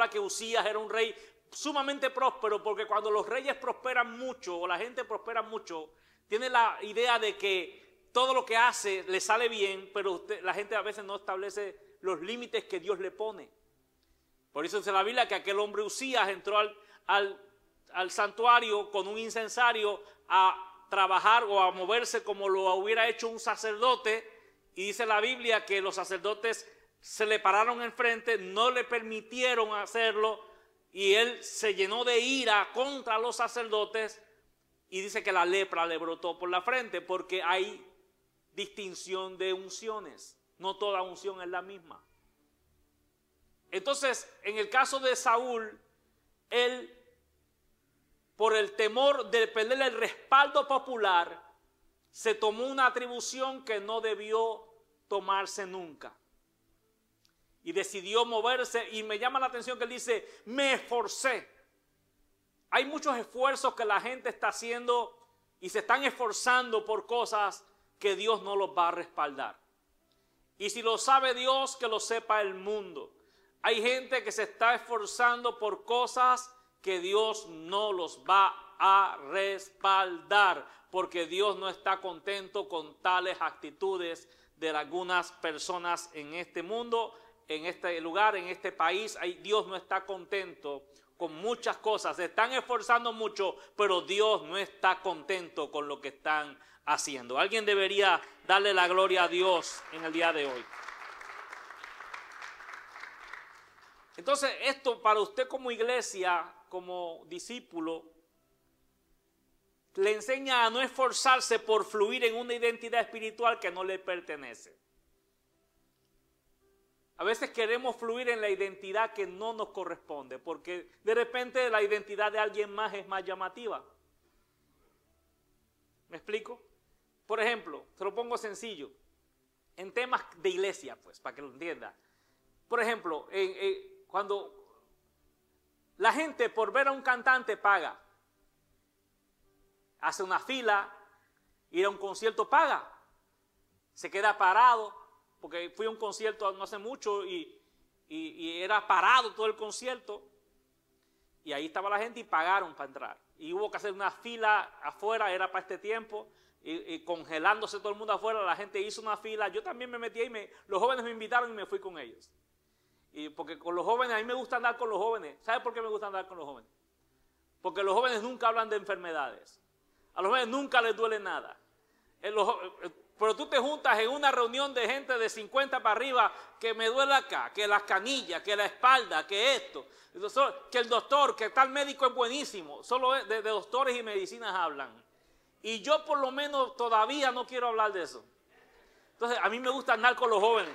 pensaba que Usías era un rey sumamente próspero, porque cuando los reyes prosperan mucho o la gente prospera mucho, tiene la idea de que todo lo que hace le sale bien, pero la gente a veces no establece los límites que Dios le pone. Por eso dice la Biblia que aquel hombre Usías entró al santuario con un incensario a trabajar o a moverse como lo hubiera hecho un sacerdote, y dice la Biblia que los sacerdotes se le pararon enfrente, no le permitieron hacerlo, y él se llenó de ira contra los sacerdotes, y dice que la lepra le brotó por la frente, porque hay distinción de unciones, no toda unción es la misma. Entonces, en el caso de Saúl, él, por el temor de perder el respaldo popular, se tomó una atribución que no debió tomarse nunca. Y decidió moverse, y me llama la atención que él dice, me esforcé. Hay muchos esfuerzos que la gente está haciendo y se están esforzando por cosas que Dios no los va a respaldar. Y si lo sabe Dios, que lo sepa el mundo. Hay gente que se está esforzando por cosas que Dios no los va a respaldar, porque Dios no está contento con tales actitudes de algunas personas en este mundo, en este lugar, en este país. Dios no está contento con muchas cosas. Se están esforzando mucho, pero Dios no está contento con lo que están haciendo. Alguien debería darle la gloria a Dios en el día de hoy. Entonces, esto para usted como iglesia, como discípulo, le enseña a no esforzarse por fluir en una identidad espiritual que no le pertenece. A veces queremos fluir en la identidad que no nos corresponde, porque de repente la identidad de alguien más es más llamativa. ¿Me explico? Por ejemplo, se lo pongo sencillo, en temas de iglesia, pues, para que lo entienda. Por ejemplo, cuando la gente por ver a un cantante paga, hace una fila, ir a un concierto paga, se queda parado, porque fui a un concierto no hace mucho y era parado todo el concierto, y ahí estaba la gente y pagaron para entrar, y hubo que hacer una fila afuera, era para este tiempo, y congelándose todo el mundo afuera, la gente hizo una fila, yo también me metí ahí, los jóvenes me invitaron y me fui con ellos. Y porque con los jóvenes, a mí me gusta andar con los jóvenes. ¿Sabe por qué me gusta andar con los jóvenes? Porque los jóvenes nunca hablan de enfermedades. A los jóvenes nunca les duele nada. Pero tú te juntas en una reunión de gente de 50 para arriba, que me duele acá, que las canillas, que la espalda, que esto, que el doctor, que tal médico es buenísimo. Solo de doctores y medicinas hablan. Y yo por lo menos todavía no quiero hablar de eso. Entonces a mí me gusta andar con los jóvenes.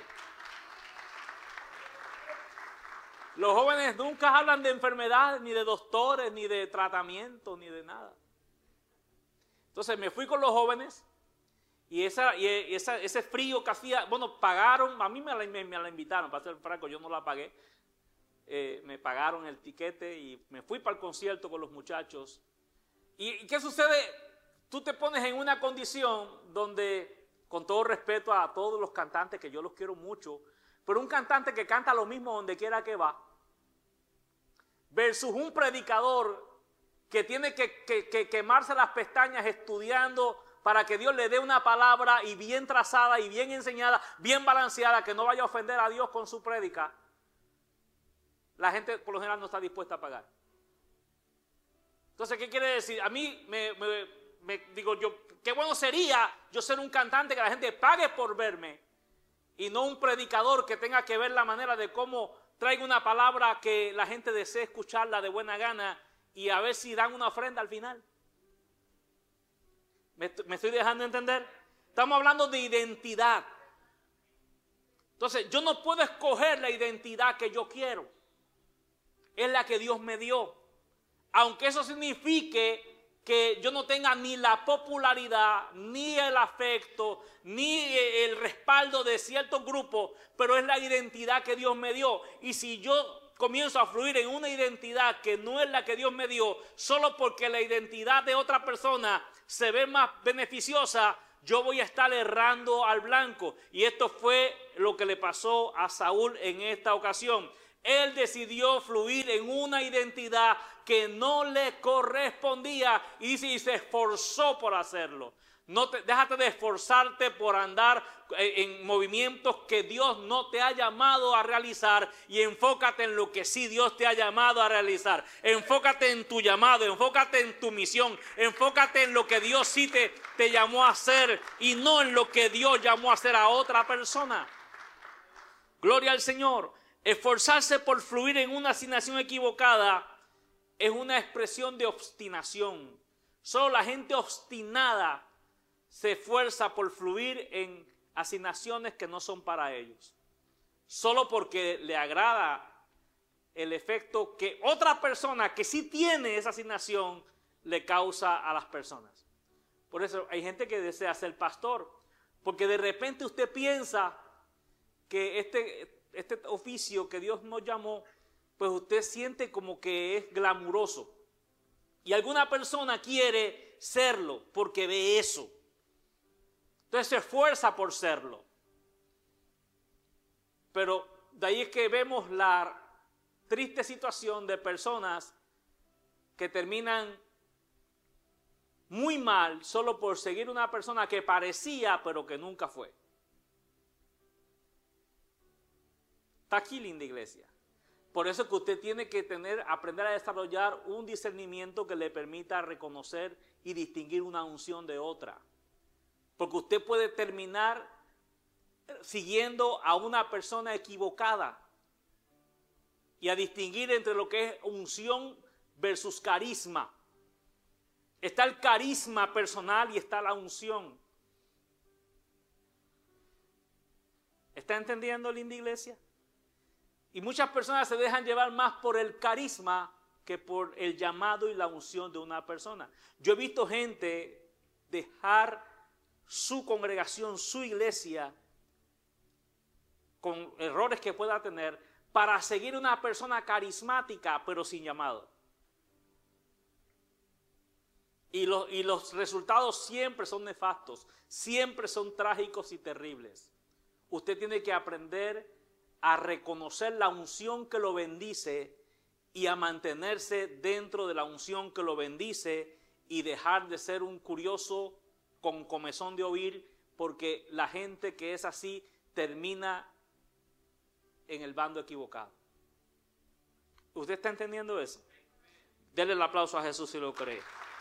Los jóvenes nunca hablan de enfermedades, ni de doctores, ni de tratamiento, ni de nada. Entonces me fui con los jóvenes y ese frío que hacía, bueno, pagaron, a mí me la invitaron, para ser franco, yo no la pagué. Me pagaron el tiquete y me fui para el concierto con los muchachos. ¿Y qué sucede? Tú te pones en una condición donde, con todo respeto a todos los cantantes, que yo los quiero mucho, pero un cantante que canta lo mismo donde quiera que va, versus un predicador que tiene que quemarse las pestañas estudiando para que Dios le dé una palabra y bien trazada y bien enseñada, bien balanceada, que no vaya a ofender a Dios con su prédica. La gente por lo general no está dispuesta a pagar. Entonces, ¿qué quiere decir? A mí digo yo, qué bueno sería yo ser un cantante que la gente pague por verme, y no un predicador que tenga que ver la manera de cómo traigo una palabra que la gente desee escucharla de buena gana y a ver si dan una ofrenda al final. ¿Me estoy dejando entender? Estamos hablando de identidad. Entonces, yo no puedo escoger la identidad que yo quiero. Es la que Dios me dio. Aunque eso signifique que yo no tenga ni la popularidad, ni el afecto, ni el respaldo de ciertos grupos, pero es la identidad que Dios me dio. Y si yo comienzo a fluir en una identidad que no es la que Dios me dio, solo porque la identidad de otra persona se ve más beneficiosa, yo voy a estar errando al blanco. Y esto fue lo que le pasó a Saúl en esta ocasión. Él decidió fluir en una identidad que no le correspondía y se esforzó por hacerlo. Déjate de esforzarte por andar en movimientos que Dios no te ha llamado a realizar y enfócate en lo que sí Dios te ha llamado a realizar. Enfócate en tu llamado, enfócate en tu misión, enfócate en lo que Dios sí te llamó a hacer y no en lo que Dios llamó a hacer a otra persona. Gloria al Señor. Esforzarse por fluir en una asignación equivocada es una expresión de obstinación. Solo la gente obstinada se esfuerza por fluir en asignaciones que no son para ellos. Solo porque le agrada el efecto que otra persona que sí tiene esa asignación le causa a las personas. Por eso hay gente que desea ser pastor, porque de repente usted piensa que este oficio que Dios nos llamó, pues usted siente como que es glamuroso. Y alguna persona quiere serlo porque ve eso. Entonces se esfuerza por serlo. Pero de ahí es que vemos la triste situación de personas que terminan muy mal solo por seguir una persona que parecía pero que nunca fue. Está aquí, linda iglesia. Por eso es que usted tiene que aprender a desarrollar un discernimiento que le permita reconocer y distinguir una unción de otra. Porque usted puede terminar siguiendo a una persona equivocada y a distinguir entre lo que es unción versus carisma. Está el carisma personal y está la unción. ¿Está entendiendo, linda iglesia? Y muchas personas se dejan llevar más por el carisma que por el llamado y la unción de una persona. Yo he visto gente dejar su congregación, su iglesia, con errores que pueda tener, para seguir una persona carismática pero sin llamado. Y los resultados siempre son nefastos, siempre son trágicos y terribles. Usted tiene que aprender a reconocer la unción que lo bendice y a mantenerse dentro de la unción que lo bendice y dejar de ser un curioso con comezón de oír, porque la gente que es así termina en el bando equivocado. ¿Usted está entendiendo eso? Denle el aplauso a Jesús si lo cree.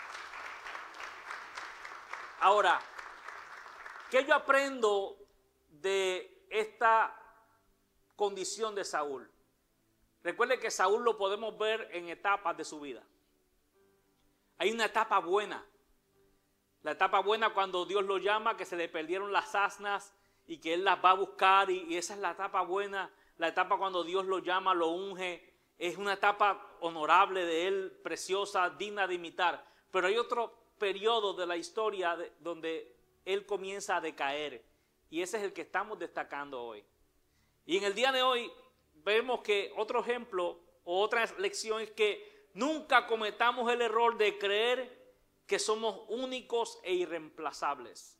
Ahora, ¿qué yo aprendo de esta condición de Saúl? Recuerde que Saúl lo podemos ver en etapas de su vida. Hay una etapa buena. La etapa buena cuando Dios lo llama, que se le perdieron las asnas y que Él las va a buscar, y esa es la etapa buena. La etapa cuando Dios lo llama, lo unge, es una etapa honorable de Él, preciosa, digna de imitar. Pero hay otro periodo de la historia donde Él comienza a decaer, y ese es el que estamos destacando hoy. Y en el día de hoy vemos que otro ejemplo o otra lección es que nunca cometamos el error de creer que somos únicos e irreemplazables.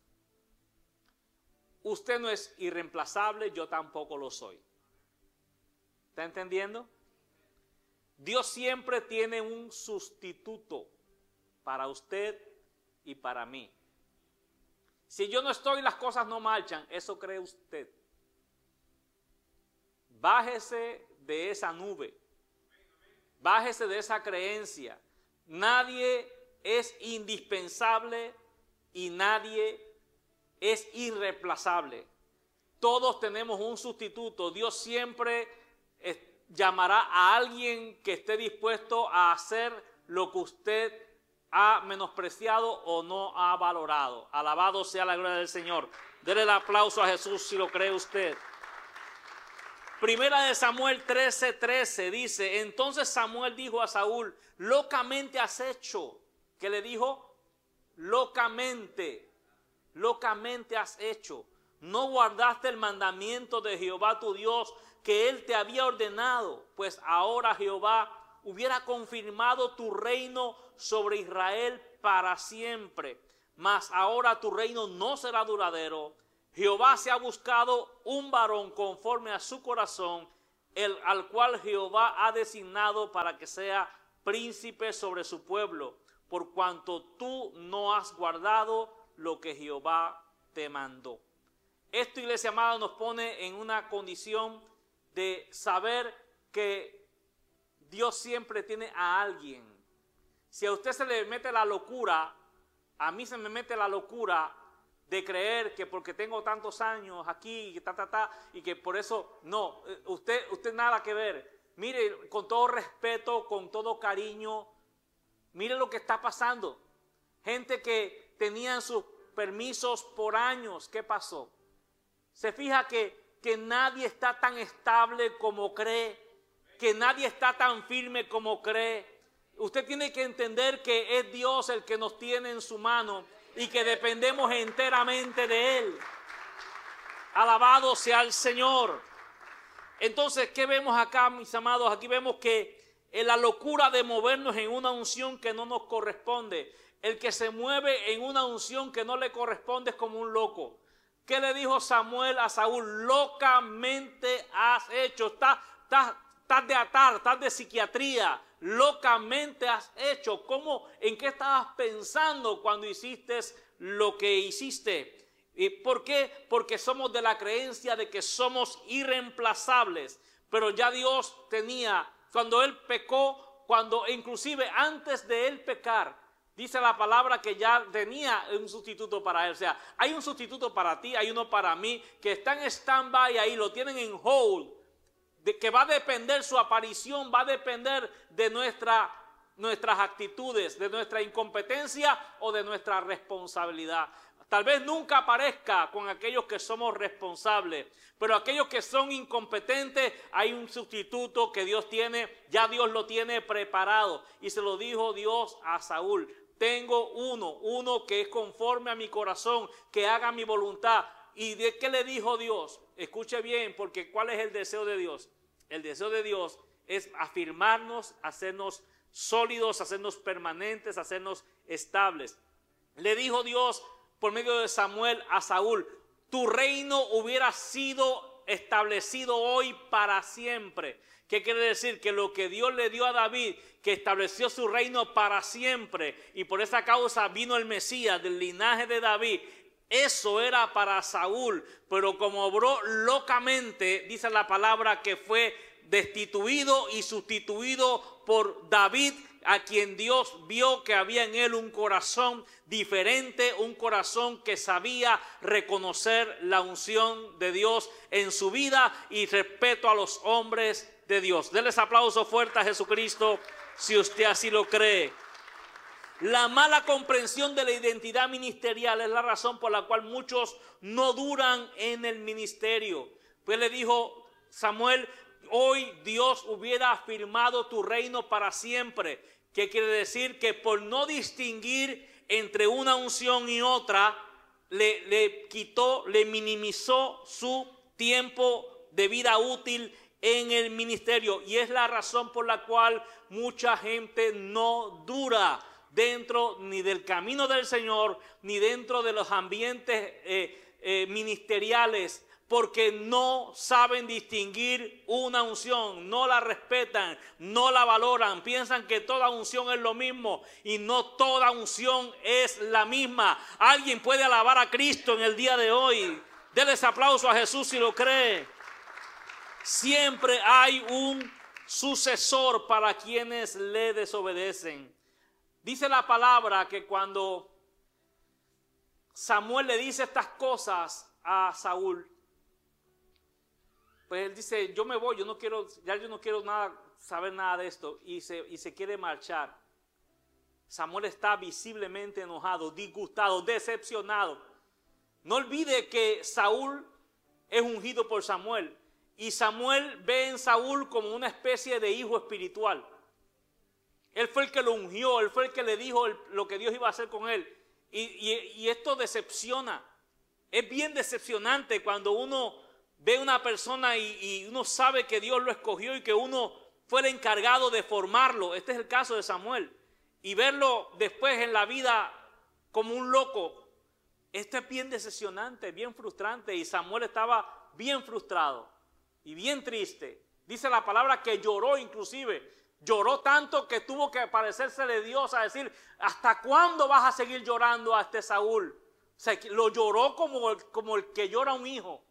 Usted no es irreemplazable, yo tampoco lo soy. ¿Está entendiendo? Dios siempre tiene un sustituto para usted y para mí. Si yo no estoy, las cosas no marchan. Eso cree usted. Bájese de esa nube. Bájese de esa creencia. Nadie es indispensable y nadie es irreemplazable. Todos tenemos un sustituto. Dios siempre llamará a alguien que esté dispuesto a hacer lo que usted ha menospreciado o no ha valorado. Alabado sea la gloria del Señor. Dele el aplauso a Jesús si lo cree usted. Primera de Samuel 13:13 dice: entonces Samuel dijo a Saúl: locamente has hecho. ¿Qué le dijo? Locamente has hecho. No guardaste el mandamiento de Jehová tu Dios que Él te había ordenado, pues ahora Jehová hubiera confirmado tu reino sobre Israel para siempre. Mas ahora tu reino no será duradero. Jehová se ha buscado un varón conforme a su corazón, al cual Jehová ha designado para que sea príncipe sobre su pueblo, por cuanto tú no has guardado lo que Jehová te mandó. Esto, iglesia amada, nos pone en una condición de saber que Dios siempre tiene a alguien. Si a usted se le mete la locura, a mí se me mete la locura de creer que porque tengo tantos años aquí y que por eso no, usted nada que ver. Mire, con todo respeto, con todo cariño, mire lo que está pasando. Gente que tenían sus permisos por años, ¿qué pasó? Se fija que nadie está tan estable como cree, que nadie está tan firme como cree. Usted tiene que entender que es Dios el que nos tiene en su mano y que dependemos enteramente de Él. Alabado sea el Señor. Entonces, ¿qué vemos acá, mis amados? Aquí vemos que en la locura de movernos en una unción que no nos corresponde, el que se mueve en una unción que no le corresponde es como un loco. ¿Qué le dijo Samuel a Saúl? Locamente has hecho, estás de atar, estás de psiquiatría, locamente has hecho. ¿Cómo? ¿En qué estabas pensando cuando hiciste lo que hiciste? ¿Y por qué? Porque somos de la creencia de que somos irreemplazables, pero ya Dios tenía, cuando Él pecó, cuando inclusive antes de Él pecar, dice la palabra que ya tenía un sustituto para Él. O sea, hay un sustituto para ti, hay uno para mí, que está en stand-by ahí, lo tienen en hold, de que va a depender su aparición, va a depender de nuestras actitudes, de nuestra incompetencia o de nuestra responsabilidad. Tal vez nunca aparezca con aquellos que somos responsables, pero aquellos que son incompetentes, hay un sustituto que Dios tiene, ya Dios lo tiene preparado. Y se lo dijo Dios a Saúl: tengo uno que es conforme a mi corazón, que haga mi voluntad. ¿Y de qué le dijo Dios? Escuche bien, porque ¿cuál es el deseo de Dios? El deseo de Dios es afirmarnos, hacernos sólidos, hacernos permanentes, hacernos estables. Le dijo Dios por medio de Samuel a Saúl: tu reino hubiera sido establecido hoy para siempre. ¿Qué quiere decir? Que lo que Dios le dio a David, que estableció su reino para siempre, y por esa causa vino el Mesías del linaje de David, eso era para Saúl, pero como obró locamente, dice la palabra que fue destituido y sustituido por David, a quien Dios vio que había en él un corazón diferente, un corazón que sabía reconocer la unción de Dios en su vida y respeto a los hombres de Dios. Denles aplauso fuerte a Jesucristo si usted así lo cree. La mala comprensión de la identidad ministerial es la razón por la cual muchos no duran en el ministerio. Pues le dijo Samuel: hoy Dios hubiera afirmado tu reino para siempre. ¿Qué quiere decir? Que por no distinguir entre una unción y otra, le quitó, le minimizó su tiempo de vida útil en el ministerio. Y es la razón por la cual mucha gente no dura dentro ni del camino del Señor, ni dentro de los ambientes ministeriales, porque no saben distinguir una unción, no la respetan, no la valoran, piensan que toda unción es lo mismo y no toda unción es la misma. Alguien puede alabar a Cristo en el día de hoy. Denles aplauso a Jesús si lo cree. Siempre hay un sucesor para quienes le desobedecen. Dice la palabra que cuando Samuel le dice estas cosas a Saúl, pues él dice: yo me voy, yo no quiero saber nada de esto, y se quiere marchar. Samuel está visiblemente enojado, disgustado, decepcionado. No olvide que Saúl es ungido por Samuel, y Samuel ve en Saúl como una especie de hijo espiritual. Él fue el que lo ungió, él fue el que le dijo lo que Dios iba a hacer con él. Y esto decepciona. Es bien decepcionante cuando uno ve una persona y uno sabe que Dios lo escogió y que uno fue el encargado de formarlo. Este es el caso de Samuel. Y verlo después en la vida como un loco, esto es bien decepcionante, bien frustrante. Y Samuel estaba bien frustrado y bien triste. Dice la palabra que lloró inclusive. Lloró tanto que tuvo que aparecérsele Dios a decir, ¿hasta cuándo vas a seguir llorando a este Saúl? O sea, lo lloró como el que llora a un hijo.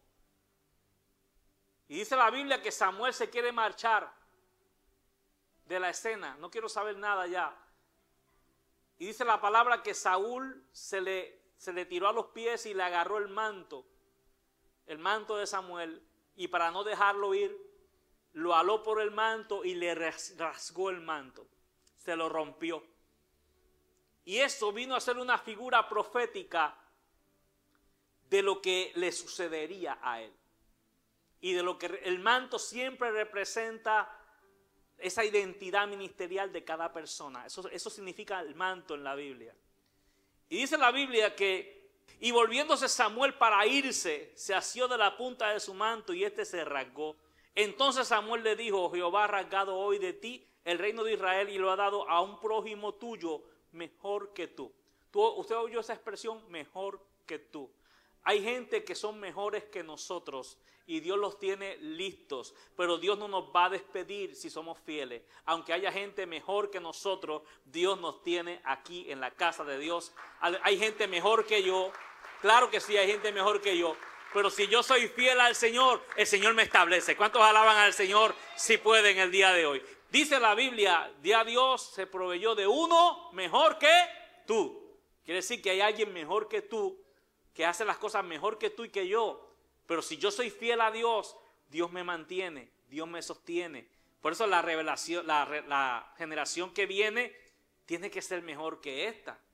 Y dice la Biblia que Samuel se quiere marchar de la escena. No quiero saber nada ya. Y dice la palabra que Saúl se le tiró a los pies y le agarró el manto de Samuel. Y para no dejarlo ir, lo aló por el manto y le rasgó el manto. Se lo rompió. Y eso vino a ser una figura profética de lo que le sucedería a él. Y de lo que el manto siempre representa esa identidad ministerial de cada persona. Eso significa el manto en la Biblia. Y dice la Biblia que, y volviéndose Samuel para irse, se asió de la punta de su manto y este se rasgó. Entonces Samuel le dijo, Jehová ha rasgado hoy de ti el reino de Israel y lo ha dado a un prójimo tuyo mejor que tú. ¿Usted oyó esa expresión? Mejor que tú. Hay gente que son mejores que nosotros y Dios los tiene listos, pero Dios no nos va a despedir si somos fieles. Aunque haya gente mejor que nosotros, Dios nos tiene aquí en la casa de Dios. Hay gente mejor que yo, claro que sí, hay gente mejor que yo, pero si yo soy fiel al Señor, el Señor me establece. ¿Cuántos alaban al Señor si pueden el día de hoy? Dice la Biblia, ya Dios se proveyó de uno mejor que tú. Quiere decir que hay alguien mejor que tú, que hace las cosas mejor que tú y que yo. Pero si yo soy fiel a Dios, Dios me mantiene, Dios me sostiene. Por eso la revelación, la generación que viene tiene que ser mejor que esta.